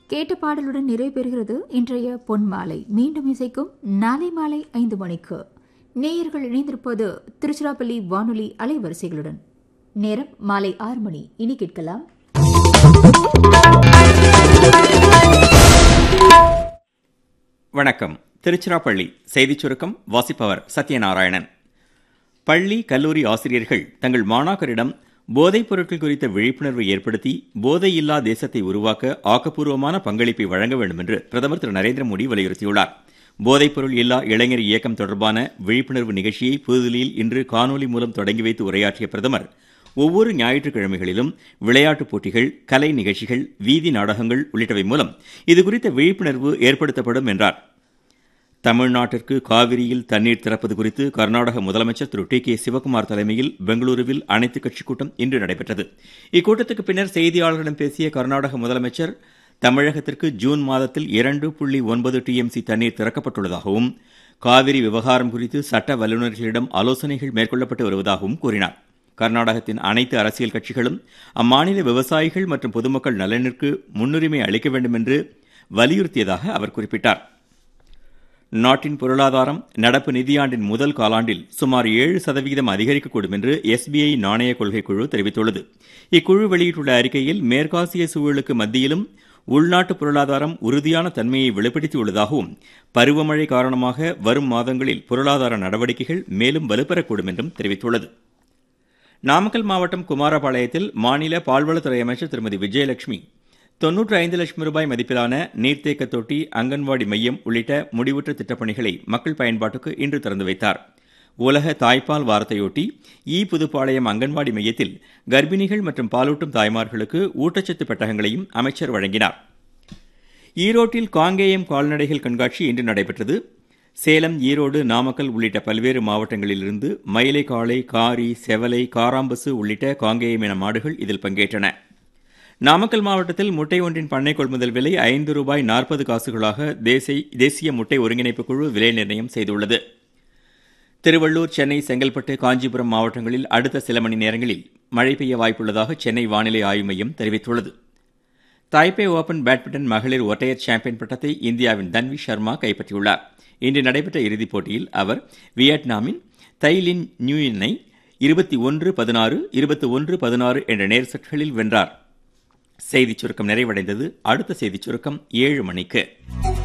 கேட்ட பாடலுடன் நிறைவு பெறுகிறது இன்றைய பொன் மாலை. மீண்டும் இசைக்கும் நாளை மாலை 5 மணிக்கு. நேயர்கள் இணைந்திருப்பது திருச்சிராப்பள்ளி வானொலி அலைவரிசைகளுடன். நேரம் மாலை 6 மணி. இனி கேட்கலாம் வணக்கம். திருச்சிராப்பள்ளி செய்திச் சுருக்கம். வாசிப்பவர் சத்யநாராயணன். பள்ளி கல்லூரி ஆசிரியர்கள் தங்கள் மாணாக்கரிடம் போதைப் பொருட்கள் குறித்த விழிப்புணர்வை ஏற்படுத்தி போதையில்லா தேசத்தை உருவாக்க ஆக்கப்பூர்வமான பங்களிப்பை வழங்க வேண்டும் என்று பிரதமர் திரு நரேந்திர மோடி வலியுறுத்தியுள்ளார். போதைப்பொருள் இல்லா இளைஞர் இயக்கம் தொடர்பான விழிப்புணர்வு நிகழ்ச்சியை புதுதில்லியில் இன்று காணொலி மூலம் தொடங்கி வைத்து உரையாற்றிய பிரதமர் ஒவ்வொரு ஞாயிற்றுக்கிழமைகளிலும் விளையாட்டுப் போட்டிகள், கலை நிகழ்ச்சிகள், வீதி நாடகங்கள் உள்ளிட்டவை மூலம் இதுகுறித்த விழிப்புணர்வு ஏற்படுத்தப்படும் என்றார். தமிழ்நாட்டிற்கு காவிரியில் தண்ணீர் திறப்பது குறித்து கர்நாடக முதலமைச்சர் திரு டி கே சிவக்குமார் தலைமையில் பெங்களூருவில் அனைத்துக் கட்சிக் கூட்டம் இன்று நடைபெற்றது. இக்கூட்டத்துக்கு பின்னர் செய்தியாளர்களிடம் பேசிய கர்நாடக முதலமைச்சர் தமிழகத்திற்கு ஜூன் மாதத்தில் 2.9 TMC தண்ணீர் திறக்கப்பட்டுள்ளதாகவும் காவிரி விவகாரம் குறித்து சட்ட வல்லுநர்களிடம் ஆலோசனைகள் மேற்கொள்ளப்பட்டு வருவதாகவும் கூறினார். கர்நாடகத்தின் அனைத்து அரசியல் கட்சிகளும் அம்மாநில விவசாயிகள் மற்றும் பொதுமக்கள் நலனிற்கு முன்னுரிமை அளிக்க வேண்டும் என்று வலியுறுத்தியதாக அவர் குறிப்பிட்டார். நாட்டின் பொருளாதாரம் நடப்பு நிதியாண்டின் முதல் காலாண்டில் சுமார் 7% அதிகரிக்கக்கூடும் என்று SBI நாணய கொள்கை குழு தெரிவித்துள்ளது. இக்குழு வெளியிட்டுள்ள அறிக்கையில் மேற்காசிய சூழலுக்கு மத்தியிலும் உள்நாட்டு பொருளாதாரம் உறுதியான தன்மையை வெளிப்படுத்தியுள்ளதாகவும் பருவமழை காரணமாக வரும் மாதங்களில் பொருளாதார நடவடிக்கைகள் மேலும் வலுப்பெறக்கூடும் என்றும் தெரிவித்துள்ளது. நாமக்கல் மாவட்டம் குமாரபாளையத்தில் மாநில பால்வளத்துறை அமைச்சர் திருமதி விஜயலட்சுமி 95 லட்சம் ரூபாய் மதிப்பிலான நீர்த்தேக்க தொட்டி, அங்கன்வாடி மையம் உள்ளிட்ட முடிவுற்ற திட்டப்பணிகளை மக்கள் பயன்பாட்டுக்கு இன்று திறந்து வைத்தார். உலக தாய்ப்பால் வாரத்தையொட்டி புதுப்பாளையம் அங்கன்வாடி மையத்தில் கர்ப்பிணிகள் மற்றும் பாலூட்டும் தாய்மார்களுக்கு ஊட்டச்சத்து பெட்டகங்களையும் அமைச்சர் வழங்கினார். ஈரோட்டில் காங்கேயம் கால்நடைகள் கண்காட்சி இன்று நடைபெற்றது. சேலம், ஈரோடு, நாமக்கல் உள்ளிட்ட பல்வேறு மாவட்டங்களிலிருந்து மயிலை காளை, காரி, செவலை, காராம்பசு உள்ளிட்ட காங்கேயம் இன மாடுகள் இதில் பங்கேற்றன. நாமக்கல் மாவட்டத்தில் முட்டை ஒன்றின் பண்ணை கொள்முதல் விலை ₹5.40 தேசிய முட்டை ஒருங்கிணைப்பு குழு விலை நிர்ணயம் செய்துள்ளது. திருவள்ளூர், சென்னை, செங்கல்பட்டு, காஞ்சிபுரம் மாவட்டங்களில் அடுத்த சில மணி நேரங்களில் மழை பெய்ய வாய்ப்புள்ளதாக சென்னை வானிலை ஆய்வு மையம் தெரிவித்துள்ளது. தாய்பே ஓபன் பேட்மிண்டன் மகளிர் ஒற்றையர் சாம்பியன் பட்டத்தை இந்தியாவின் தன்வி சர்மா கைப்பற்றியுள்ளார். இன்று நடைபெற்ற இறுதிப் போட்டியில் அவர் வியட்நாமின் தை லின் நியூயினை 21-16, 21-16 என்ற நேர் செட்களில் வென்றார். செய்திச் சுருக்கம் நிறைவடைந்தது. அடுத்த செய்திச் சுருக்கம் 7 மணிக்கு.